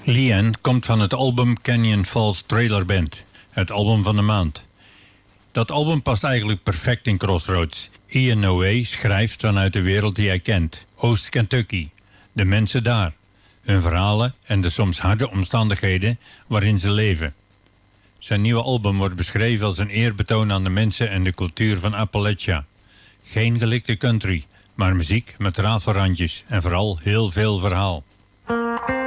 Leanne komt van het album Canyon Falls Trailer Band, het album van de maand. Dat album past eigenlijk perfect in Crossroads. Ian Noé schrijft vanuit de wereld die hij kent, Oost-Kentucky, de mensen daar, hun verhalen en de soms harde omstandigheden waarin ze leven. Zijn nieuwe album wordt beschreven als een eerbetoon aan de mensen en de cultuur van Appalachia. Geen gelikte country, maar muziek met rafelrandjes en vooral heel veel verhaal.